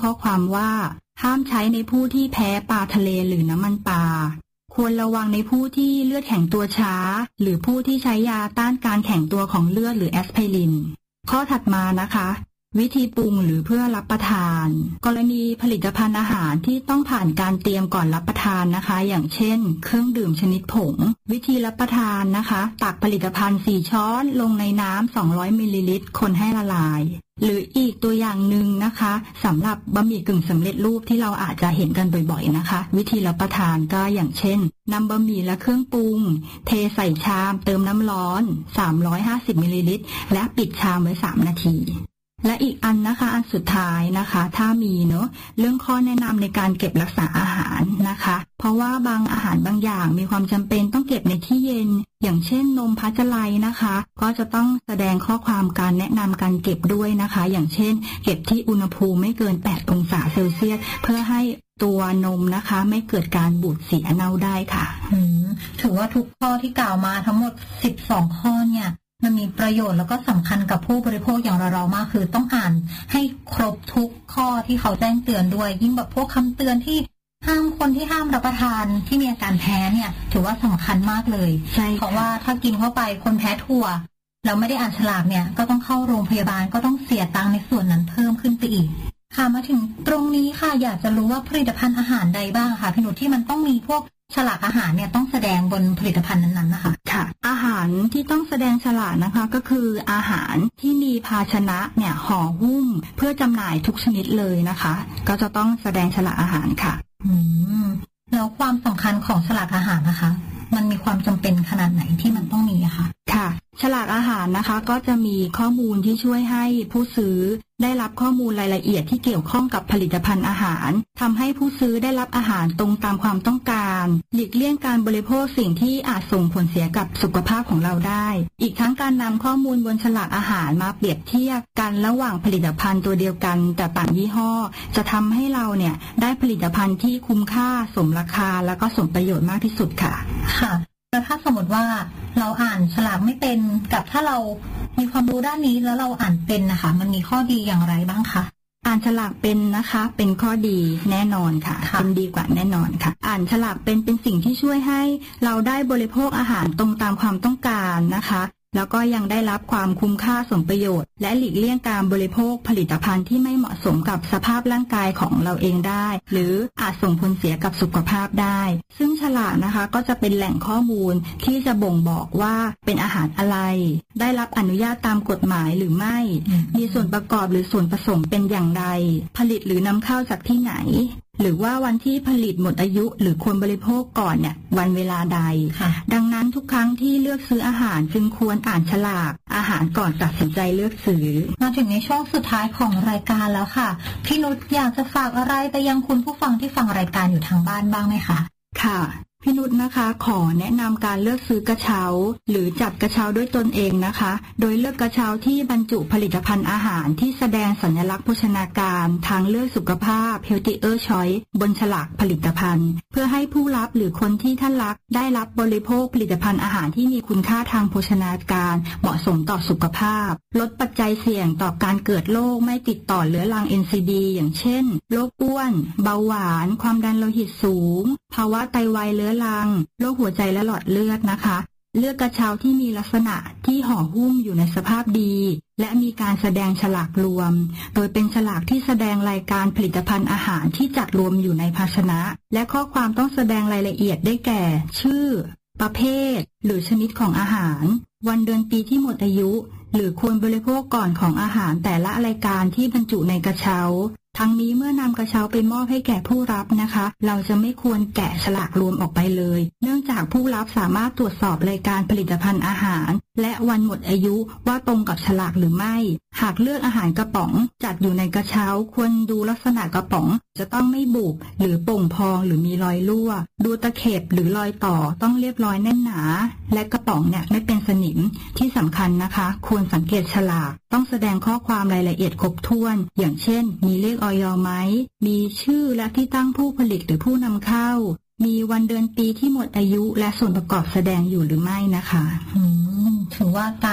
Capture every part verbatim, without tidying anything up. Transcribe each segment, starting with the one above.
ข้อความว่าห้ามใช้ในผู้ที่แพ้ปลาทะเลหรือน้ำมันปลาควรระวังในผู้ที่เลือดแข็งตัวช้าหรือผู้ที่ใช้ยาต้านการแข็งตัวของเลือดหรือแอสไพรินข้อถัดมานะคะวิธีปรุงหรือเพื่อรับประทานกรณีผลิตภัณฑ์อาหารที่ต้องผ่านการเตรียมก่อนรับประทานนะคะอย่างเช่นเครื่องดื่มชนิดผงวิธีรับประทานนะคะตักผลิตภัณฑ์สี่ช้อนลงในน้ำสองร้อยมิลลิลิตรคนให้ละลายหรืออีกตัวอย่างหนึ่งนะคะสำหรับบะหมี่กึ่งสำเร็จรูปที่เราอาจจะเห็นกันบ่อยๆนะคะวิธีรับประทานก็อย่างเช่นนำบะหมี่และเครื่องปรุงเทใส่ชามเติมน้ำร้อนสามร้อยห้าสิบมิลลิลิตรและปิดชามไว้สามนาทีและอีกอันนะคะอันสุดท้ายนะคะถ้ามีเนอะเรื่องข้อแนะนำในการเก็บรักษาอาหารนะคะเพราะว่าบางอาหารบางอย่างมีความจำเป็นต้องเก็บในที่เย็นอย่างเช่นนมพัชไลนะคะก็จะต้องแสดงข้อความการแนะนำการเก็บด้วยนะคะอย่างเช่นเก็บที่อุณหภูมิไม่เกินแปดองศาเซลเซียสเพื่อให้ตัวนมนะคะไม่เกิดการบูดเสียเน่าได้ค่ะอืมถือว่าทุกข้อที่กล่าวมาทั้งหมดสิบสองข้อเนี่ยมันมีประโยชน์แล้วก็สำคัญกับผู้บริโภคอย่างเราๆมากคือต้องอ่านให้ครบทุกข้อที่เขาแจ้งเตือนด้วยยิ่งแบบพวกคำเตือนที่ห้ามคนที่ห้ามรับประทานที่มีอาการแพ้เนี่ยถือว่าสำคัญมากเลยใช่เพราะว่าถ้ากินเข้าไปคนแพ้ถั่วแล้วไม่ได้อ่านฉลากเนี่ยก็ต้องเข้าโรงพยาบาลก็ต้องเสียตังค์ในส่วนนั้นเพิ่มขึ้นไปอีกค่ะมาถึงตรงนี้ค่ะอยากจะรู้ว่าผลิตภัณฑ์อาหารใดบ้างค่ะพี่หนุที่มันต้องมีพวกฉลากอาหารเนี่ยต้องแสดงบนผลิตภัณฑ์นั้นๆนะคะค่ะอาหารที่ต้องแสดงฉลากนะคะก็คืออาหารที่มีภาชนะเนี่ยห่อหุ้มเพื่อจำหน่ายทุกชนิดเลยนะคะก็จะต้องแสดงฉลากอาหารค่ะอืมแล้วความสำคัญของฉลากอาหารนะคะมันมีความจำเป็นขนาดไหนที่มันต้องมีอะคะค่ะฉลากอาหารนะคะก็จะมีข้อมูลที่ช่วยให้ผู้ซื้อได้รับข้อมูลรายละเอียดที่เกี่ยวข้องกับผลิตภัณฑ์อาหารทำให้ผู้ซื้อได้รับอาหารตรงตามความต้องการหลีกเลี่ยงการบริโภคสิ่งที่อาจส่งผลเสียกับสุขภาพของเราได้อีกทั้งการนำข้อมูลบนฉลากอาหารมาเปรียบเทียบกันระหว่างผลิตภัณฑ์ตัวเดียวกันแต่ต่างยี่ห้อจะทำให้เราเนี่ยได้ผลิตภัณฑ์ที่คุ้มค่าสมราคาแล้วก็สมประโยชน์มากที่สุดค่ะค่ะแล้วถ้าสมมติว่าเราอ่านฉลากไม่เป็นกับถ้าเรามีความรู้ด้านนี้แล้วเราอ่านเป็นนะคะมันมีข้อดีอย่างไรบ้างคะอ่านฉลากเป็นนะคะเป็นข้อดีแน่นอนค่ะเป็นดีกว่าแน่นอนค่ะอ่านฉลากเป็นเป็นสิ่งที่ช่วยให้เราได้บริโภคอาหารตรงตามความต้องการนะคะแล้วก็ยังได้รับความคุ้มค่าสมประโยชน์และหลีกเลี่ยงการบริโภคผลิตภัณฑ์ที่ไม่เหมาะสมกับสภาพร่างกายของเราเองได้หรืออาจส่งผลเสียกับสุขภาพได้ซึ่งฉลากนะคะก็จะเป็นแหล่งข้อมูลที่จะบ่งบอกว่าเป็นอาหารอะไรได้รับอนุญาตตามกฎหมายหรือไม่มีส่วนประกอบหรือส่วนผสมเป็นอย่างไรผลิตหรือนำเข้าจากที่ไหนหรือว่าวันที่ผลิตหมดอายุหรือควรบริโภคก่อนเนี่ยวันเวลาใดดังนั้นทุกครั้งที่เลือกซื้ออาหารจึงควรอ่านฉลากอาหารก่อนตัดสินใจเลือกซื้อมาถึงในช่วงสุดท้ายของรายการแล้วค่ะพี่นุชอยากจะฝากอะไรไปยังคุณผู้ฟังที่ฟังรายการอยู่ทางบ้านบ้างไหมคะค่ะพี่นุชนะคะขอแนะนำการเลือกซื้อกระเช้าหรือจับกระเช้าด้วยตนเองนะคะโดยเลือกกระเช้าที่บรรจุผลิตภัณฑ์อาหารที่แสดงสัญลักษณ์โภชนาการทางเลือกสุขภาพ Healthier Choice บนฉลากผลิตภัณฑ์เพื่อให้ผู้รับหรือคนที่ท่านรักได้รับบริโภคผลิตภัณฑ์อาหารที่มีคุณค่าทางโภชนาการเหมาะสมต่อสุขภาพลดปัจจัยเสี่ยงต่อการเกิดโรคไม่ติดต่อเรื้อรัง เอ็น ซี ดี อย่างเช่นโรคอ้วนเบาหวานความดันโลหิตสูงภาวะไตวายเรื้อรังโรคหัวใจและหลอดเลือดนะคะเลือกกระเช้าที่มีลักษณะที่ห่อหุ้มอยู่ในสภาพดีและมีการแสดงฉลากรวมโดยเป็นฉลากที่แสดงรายการผลิตภัณฑ์อาหารที่จัดรวมอยู่ในภาชนะและข้อความต้องแสดงรายละเอียดได้แก่ชื่อประเภทหรือชนิดของอาหารวันเดือนปีที่หมดอายุหรือควรบริโภคก่อนของอาหารแต่ละรายการที่บรรจุในกระเช้าทั้งนี้เมื่อนำกระเช้าไปมอบให้แก่ผู้รับนะคะเราจะไม่ควรแกะฉลากรวมออกไปเลยเนื่องจากผู้รับสามารถตรวจสอบรายการผลิตภัณฑ์อาหารและวันหมดอายุว่าตรงกับฉลากหรือไม่หากเลือกอาหารกระป๋องจัดอยู่ในกระเช้าควรดูลักษณะกระป๋องจะต้องไม่บุบหรือโป่งพองหรือมีรอยรั่วดูตะเข็บหรือรอยต่อต้องเรียบร้อยแน่นหนาและกระป๋องเนี่ยไม่เป็นสนิมที่สำคัญนะคะควรสังเกตฉลากต้องแสดงข้อความรายละเอียดครบถ้วนอย่างเช่นมีเลขอย.ไหมมีชื่อและที่ตั้งผู้ผลิตหรือผู้นำเข้ามีวันเดือนปีที่หมดอายุและส่วนประกอบแสดงอยู่หรือไม่นะคะถือว่าการอ่าน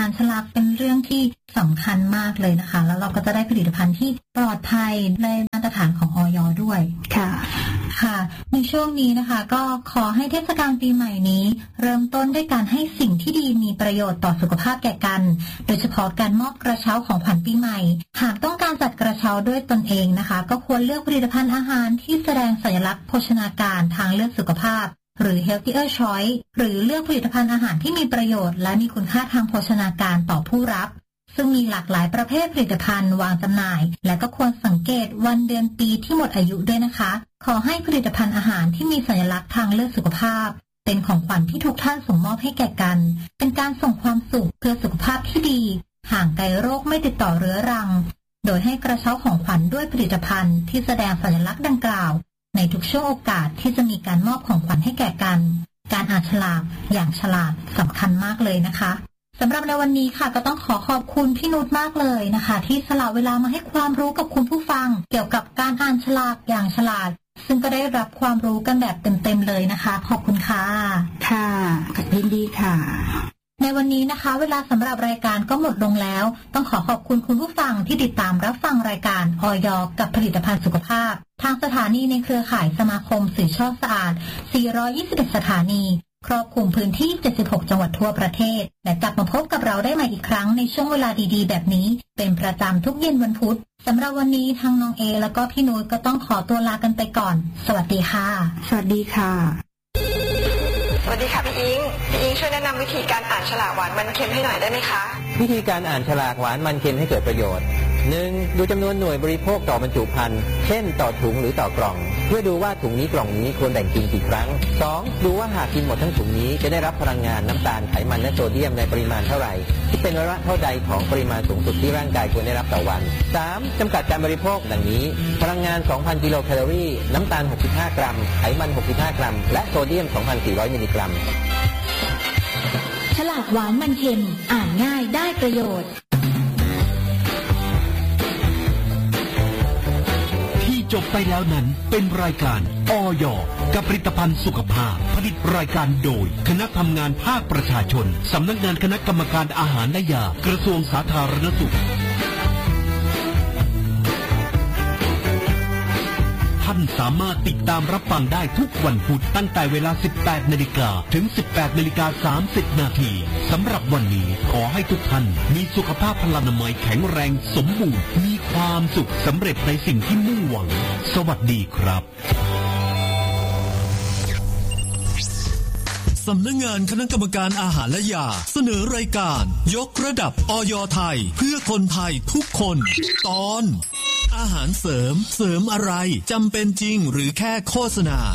านฉลากเป็นเรื่องที่สำคัญมากเลยนะคะแล้วเราก็จะได้ผลิตภัณฑ์ที่ปลอดภัยในมาตรฐานของอย.ด้วยค่ะค่ะในช่วงนี้นะคะก็ขอให้เทศกาลปีใหม่นี้เริ่มต้นด้วยการให้สิ่งที่ดีมีประโยชน์ต่อสุขภาพแก่กันโดยเฉพาะการมอบกระเช้าของขวัญปีใหม่หากต้องการจัดกระเช้าด้วยตนเองนะคะก็ควรเลือกผลิตภัณฑ์อาหารที่แสดงสัญลักษณ์โภชนาการทางเลือกสุขภาพหรือ healthier choice หรือเลือกผลิตภัณฑ์อาหารที่มีประโยชน์และมีคุณค่าทางโภชนาการต่อผู้รับซึ่งมีหลากหลายประเภทผลิตภัณฑ์วางจำหน่ายและก็ควรสังเกตวันเดือนปีที่หมดอายุด้วยนะคะขอให้ผลิตภัณฑ์อาหารที่มีสัญลักษณ์ทางเลือกสุขภาพเป็นของขวัญที่ทุกท่านส่งมอบให้แก่กันเป็นการส่งความสุขเพื่อสุขภาพที่ดีห่างไกลโรคไม่ติดต่อเรื้อรังโดยให้กระเช้าของขวัญด้วยผลิตภัณฑ์ที่แสดงสัญลักษณ์ดังกล่าวในทุกช่วงโอกาสที่จะมีการมอบของขวัญให้แก่กันการอ่านฉลากอย่างฉลาดสำคัญมากเลยนะคะสำหรับในวันนี้ค่ะก็ต้องขอขอบคุณพี่นุชมากเลยนะคะที่สละเวลามาให้ความรู้กับคุณผู้ฟังเกี่ยวกับการอ่านฉลากอย่างฉลาดซึ่งก็ได้รับความรู้กันแบบเต็มๆเลยนะคะขอบคุณค่ะค่ะยินดีค่ะในวันนี้นะคะเวลาสำหรับรายการก็หมดลงแล้วต้องขอขอบคุณคุณผู้ฟังที่ติดตามรับฟังรายการอย.กับผลิตภัณฑ์สุขภาพทางสถานีในเครือข่ายสมาคมสื่อช่อสะอาดสี่ร้อยยี่สิบเอ็ดสถานีครอบคลุมพื้นที่เจ็ดสิบหกจังหวัดทั่วประเทศและกลับมาพบกับเราได้ใหม่อีกครั้งในช่วงเวลาดีๆแบบนี้เป็นประจำทุกเย็นวันพุธสำหรับวันนี้ทางน้องเอแล้วก็พี่นุชก็ต้องขอตัวลากันไปก่อนสวัสดีค่ะสวัสดีค่ะสวัสดีค่ะพี่อิงพี่อิงช่วยแนะนำวิธีการอ่านฉลากหวานมันเค็มให้หน่อยได้ไหมคะวิธีการอ่านฉลากหวานมันเค็มให้เกิดประโยชน์ หนึ่ง ดูจำนวนหน่วยบริโภคต่อบรรจุภัณฑ์เช่นต่อถุงหรือต่อกล่องเพื่อดูว่าถุงนี้กล่องนี้ควรแบ่งกินกี่ครั้ง สอง ดูว่าหากกินหมดทั้งถุงนี้จะได้รับพลังงานน้ำตาลไขมันและโซเดียมในปริมาณเท่าไหร่ที่เป็นร้อยละเท่าใดของปริมาณสูงสุดที่ร่างกายควรได้รับต่อวัน สาม จำกัดการบริโภคดังนี้พลังงาน สองพัน กิโลแคลอรี่น้ำตาลหกสิบห้ากรัมไขมันหกสิบห้ากรัมและโซเดียม สองพันสี่ร้อย มิลลิกรัมฉลากหวานมันเค็มอ่านง่ายได้ประโยชน์ที่จบไปแล้วนั้นเป็นรายการอย.กับผลิตภัณฑ์สุขภาพผลิตรายการโดยคณะทำงานภาคประชาชนสำนักงานคณะกรรมการอาหารและยากระทรวงสาธารณสุขท่านสามารถติดตามรับฟังได้ทุกวันพุธตั้งแต่เวลา สิบแปดนาฬิกา ถึง สิบแปดนาฬิกาสามสิบ นาทีสำหรับวันนี้ขอให้ทุกท่านมีสุขภาพพลานามัยแข็งแรงสมบูรณ์มีความสุขสำเร็จในสิ่งที่มุ่งหวังสวัสดีครับสำนักงานคณะกรรมการอาหารและยาเสนอรายการยกระดับอย.ไทยเพื่อคนไทยทุกคนตอนอาหารเสริมเสริมอะไรจำเป็นจริงหรือแค่โฆษณา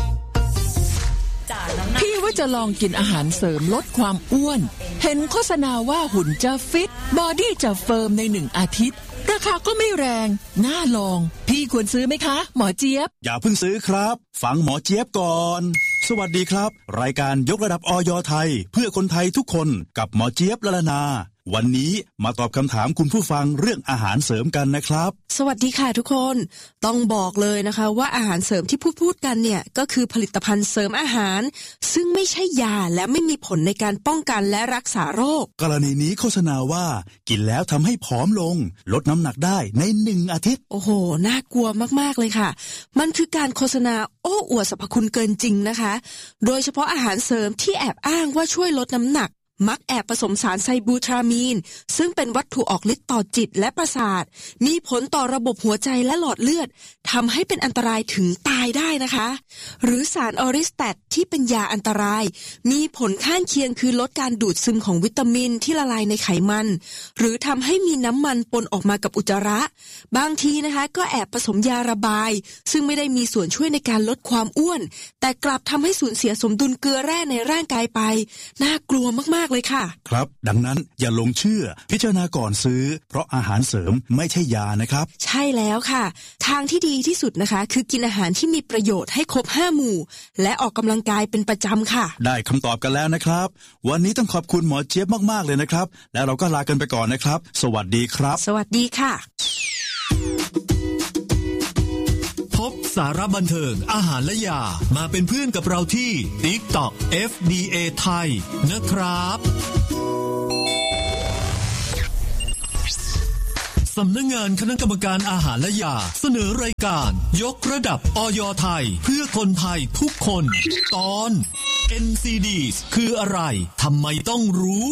พี่ว่าจะลองกินอาหารเสริมลดความอ้วนเห็นโฆษณาว่าหุ่นจะฟิตบอดี้จะเฟิร์มในหนึ่งอาทิตย์ราคาก็ไม่แรงน่าลองพี่ควรซื้อไหมคะหมอเจี๊ยบอย่าเพิ่งซื้อครับฟังหมอเจี๊ยบก่อนสวัสดีครับรายการยกระดับอย.ไทยเพื่อคนไทยทุกคนกับหมอเจี๊ยบละลานาวันนี้มาตอบคำถามคุณผู้ฟังเรื่องอาหารเสริมกันนะครับสวัสดีค่ะทุกคนต้องบอกเลยนะคะว่าอาหารเสริมที่พูดพูดกันเนี่ยก็คือผลิตภัณฑ์เสริมอาหารซึ่งไม่ใช่ยาและไม่มีผลในการป้องกันและรักษาโรคกรณีนี้โฆษณาว่ากินแล้วทำให้ผอมลงลดน้ำหนักได้ในหนึ่งอาทิตย์โอ้โหน่ากลัวมากๆเลยค่ะมันคือการโฆษณาโอ้อวดสรรพคุณเกินจริงนะคะโดยเฉพาะอาหารเสริมที่แอบอ้างว่าช่วยลดน้ำหนักมักแอบผสมสารไซบูทรามีนซึ่งเป็นวัตถุออกฤทธิ์ต่อจิตและประสาทมีผลต่อระบบหัวใจและหลอดเลือดทำให้เป็นอันตรายถึงตายได้นะคะหรือสารออริสแตทที่เป็นยาอันตรายมีผลข้างเคียงคือลดการดูดซึมของวิตามินที่ละลายในไขมันหรือทำให้มีน้ำมันปนออกมากับอุจจาระบางทีนะคะก็แอบผสมยาระบายซึ่งไม่ได้มีส่วนช่วยในการลดความอ้วนแต่กลับทำให้สูญเสียสมดุลเกลือแร่ในร่างกายไปน่ากลัวมากๆเลยค่ะครับดังนั้นอย่าลงเชื่อพิจารณาก่อนซื้อเพราะอาหารเสริมไม่ใช่ยานะครับใช่แล้วค่ะทางที่ดีที่สุดนะคะคือกินอาหารที่มีประโยชน์ให้ครบห้าหมู่และออกกำลังกายเป็นประจำค่ะได้คำตอบกันแล้วนะครับวันนี้ต้องขอบคุณหมอเจี๊ยบมากๆเลยนะครับแล้วเราก็ลากันไปก่อนนะครับสวัสดีครับสวัสดีค่ะพบสาระบันเทิงอาหารและยามาเป็นเพื่อนกับเราที่ ติ๊กต็อก เอฟ ดี เอ ไทยนะครับสำนักงานคณะกรรมการอาหารและยาเสนอรายการยกระดับอย.ไทยเพื่อคนไทยทุกคนตอน เอ็น ซี ดี คืออะไรทำไมต้องรู้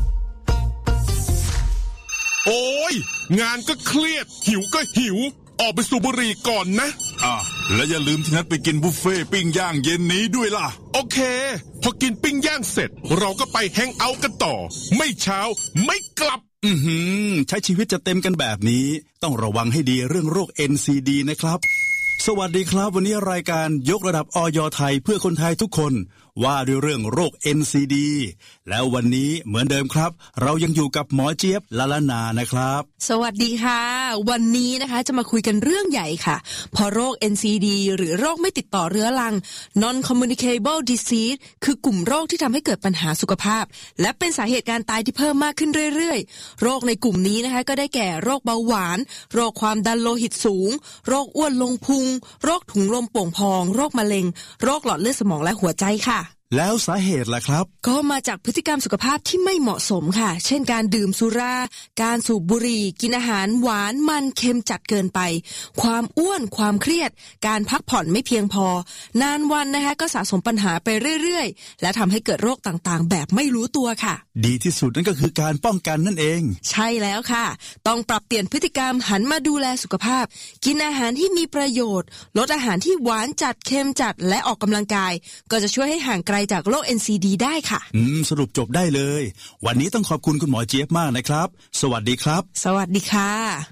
โอ้ยงานก็เครียดหิวก็หิวออกไปสูบบุหรี่ก่อนนะอ่ะแล้วอย่าลืมที่นัดไปกินบุฟเฟ่ปิ้งย่างเย็นนี้ด้วยล่ะโอเคพอกินปิ้งย่างเสร็จเราก็ไปแฮงเอาท์กันต่อไม่เช้าไม่กลับอือหือใช้ชีวิตจะเต็มกันแบบนี้ต้องระวังให้ดีเรื่องโรค เอ็น ซี ดี นะครับสวัสดีครับวันนี้รายการยกระดับอย.ไทยเพื่อคนไทยทุกคนว่าด้วยเรื่องโรค เอ็น ซี ดี แล้ววันนี้เหมือนเดิมครับเรายังอยู่กับหมอเจี๊ยบละละนานะครับสวัสดีค่ะวันนี้นะคะจะมาคุยกันเรื่องใหญ่ค่ะพอโรค เอ็น ซี ดี หรือโรคไม่ติดต่อเรื้อรัง non communicable disease คือกลุ่มโรคที่ทำให้เกิดปัญหาสุขภาพและเป็นสาเหตุการตายที่เพิ่มมากขึ้นเรื่อยๆโรคในกลุ่มนี้นะคะก็ได้แก่โรคเบาหวานโรคความดันโลหิตสูงโรคอ้วนลงพุงโรคถุงลมโป่งพองโรคมะเร็งโรคหลอดเลือดสมองและหัวใจค่ะแล้วสาเหตุล่ะครับก็มาจากพฤติกรรมสุขภาพที่ไม่เหมาะสมค่ะเช่นการดื่มสุราการสูบบุหรี่กินอาหารหวานมันเค็มจัดเกินไปความอ้วนความเครียดการพักผ่อนไม่เพียงพอนานวันนะคะก็สะสมปัญหาไปเรื่อยๆและทำให้เกิดโรคต่างๆแบบไม่รู้ตัวค่ะดีที่สุดนั่นก็คือการป้องกันนั่นเองใช่แล้วค่ะต้องปรับเปลี่ยนพฤติกรรมหันมาดูแลสุขภาพกินอาหารที่มีประโยชน์ลดอาหารที่หวานจัดเค็มจัดและออกกำลังกายก็จะช่วยให้ห่างไกลจากโรค เอ็น ซี ดี ได้ค่ะอืมสรุปจบได้เลยวันนี้ต้องขอบคุณคุณหมอเจี๊ยบมากนะครับสวัสดีครับสวัสดีค่ะ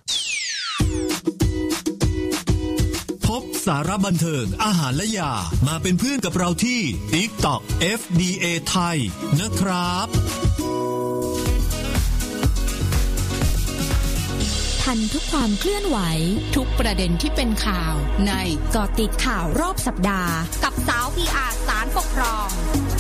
พบสาระบันเทิงอาหารและยามาเป็นเพื่อนกับเราที่ TikTok เอฟ ดี เอ ไทยนะครับทันทุกความเคลื่อนไหวทุกประเด็นที่เป็นข่าวในเกาะติดข่าวรอบสัปดาห์กับสาว พี อาร์ ศาลปกครอง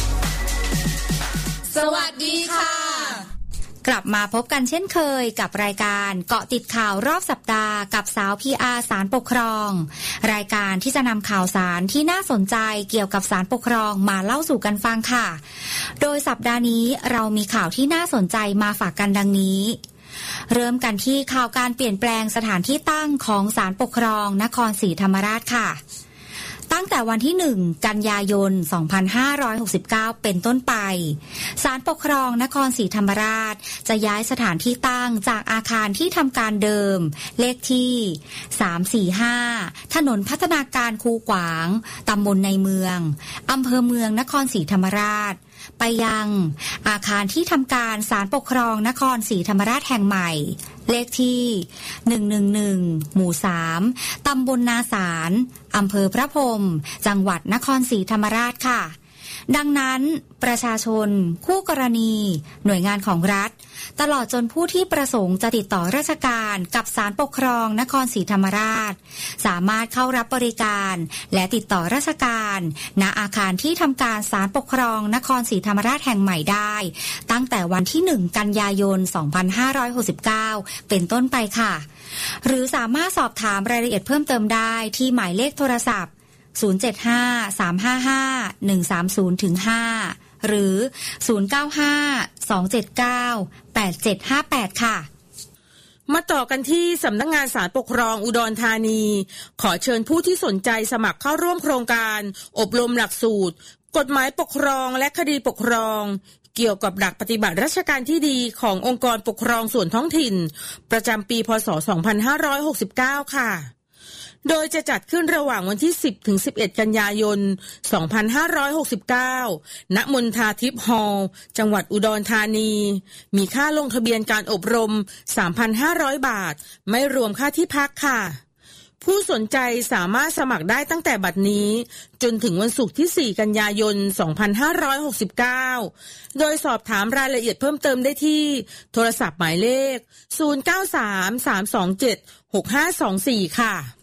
สวัสดีค่ะกลับมาพบกันเช่นเคยกับรายการเกาะติดข่าวรอบสัปดาห์กับสาว พี อาร์ ศาลปกครองรายการที่จะนำข่าวสารที่น่าสนใจเกี่ยวกับศาลปกครองมาเล่าสู่กันฟังค่ะโดยสัปดาห์นี้เรามีข่าวที่น่าสนใจมาฝากกันดังนี้เริ่มกันที่ข่าวการเปลี่ยนแปลงสถานที่ตั้งของศาลปกครองนครศรีธรรมราชค่ะตั้งแต่วันที่หนึ่งกันยายนสองพันห้าร้อยหกสิบเก้าเป็นต้นไปศาลปกครองนครศรีธรรมราชจะย้ายสถานที่ตั้งจากอาคารที่ทำการเดิมเลขที่สาม สี่ ห้าถนนพัฒนาการคูขวางตำบลในเมืองอำเภอเมืองนครศรีธรรมราชไปยังอาคารที่ทำการศาลปกครองนครศรีธรรมราชแห่งใหม่เลขที่หนึ่ง หนึ่ง หนึ่งหมู่สามตำบลนาสารอำเภอพระพรหมจังหวัดนครศรีธรรมราชค่ะดังนั้นประชาชนคู่กรณีหน่วยงานของรัฐตลอดจนผู้ที่ประสงค์จะติดต่อราชการกับศาลปกครองนครศรีธรรมราชสามารถเข้ารับบริการและติดต่อราชการณอาคารที่ทำการศาลปกครองนครศรีธรรมราชแห่งใหม่ได้ตั้งแต่วันที่หนึ่งกันยายนสองพันห้าร้อยหกสิบเก้าเป็นต้นไปค่ะหรือสามารถสอบถามรายละเอียดเพิ่มเติมได้ที่หมายเลขโทรศัพท์ศูนย์ เจ็ด ห้า สาม ห้า ห้า หนึ่ง สาม ศูนย์ ห้า หรือศูนย์ เก้า ห้า สอง เจ็ด เก้า แปด เจ็ด ห้า แปดค่ะมาต่อกันที่สำนักงานศาลปกครองอุดรธานีขอเชิญผู้ที่สนใจสมัครเข้าร่วมโครงการอบรมหลักสูตรกฎหมายปกครองและคดีปกครองเกี่ยวกับหลักปฏิบัติราชการที่ดีขององค์กรปกครองส่วนท้องถิ่นประจำปีพ.ศ. สองพันห้าร้อยหกสิบเก้าค่ะโดยจะจัดขึ้นระหว่างวันที่สิบถึงสิบเอ็ดกันยายนสองพันห้าร้อยหกสิบเก้าณมณฑาทิพย์ฮอลล์จังหวัดอุดรธานีมีค่าลงทะเบียนการอบรม สามพันห้าร้อย บาทไม่รวมค่าที่พักค่ะผู้สนใจสามารถสมัครได้ตั้งแต่บัดนี้จนถึงวันศุกร์ที่สี่กันยายนสองพันห้าร้อยหกสิบเก้าโดยสอบถามรายละเอียดเพิ่มเติมได้ที่โทรศัพท์หมายเลขศูนย์ เก้า สาม สาม สอง เจ็ด หก ห้า สอง สี่ค่ะ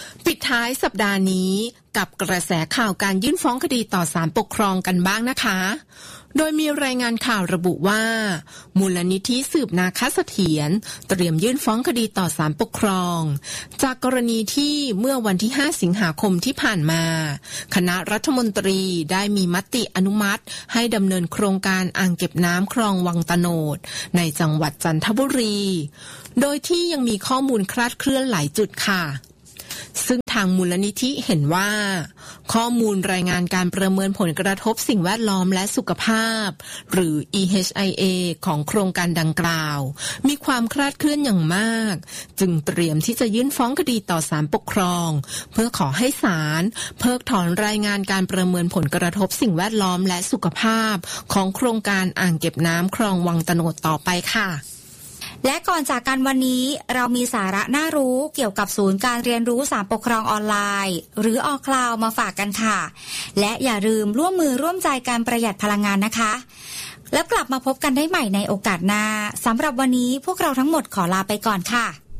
ปิดท้ายสัปดาห์นี้กับกระแสข่าวการยื่นฟ้องคดีต่อศาลปกครองกันบ้างนะคะโดยมีรายงานข่าวระบุว่ามูลนิธิสืบนาคเสถียรเตรียมยื่นฟ้องคดีต่อศาลปกครองจากกรณีที่เมื่อวันที่ห้าสิงหาคมที่ผ่านมาคณะรัฐมนตรีได้มีมติอนุมัติให้ดำเนินโครงการอ่างเก็บน้ำคลองวังตะโนดในจังหวัดจันทบุรีโดยที่ยังมีข้อมูลคลาดเคลื่อนหลายจุดค่ะซึ่งทางมูลนิธิเห็นว่าข้อมูลรายงานการประเมินผลกระทบสิ่งแวดล้อมและสุขภาพหรือ อี เอช ไอ เอ ของโครงการดังกล่าวมีความคลาดเคลื่อนอย่างมากจึงเตรียมที่จะยื่นฟ้องคดีต่อศาลปกครองเพื่อขอให้ศาลเพิกถอนรายงานการประเมินผลกระทบสิ่งแวดล้อมและสุขภาพของโครงการอ่างเก็บน้ำคลองวังตะโนดต่อไปค่ะและก่อนจากกันวันนี้เรามีสาระน่ารู้เกี่ยวกับศูนย์การเรียนรู้ศาลปกครองออนไลน์หรือออคลาวมาฝากกันค่ะและอย่าลืมร่วมมือร่วมใจการประหยัดพลังงานนะคะแล้วกลับมาพบกันได้ใหม่ในโอกาสหน้าสำหรับวันนี้พวกเราทั้งหมดขอลาไปก่อนค่ะ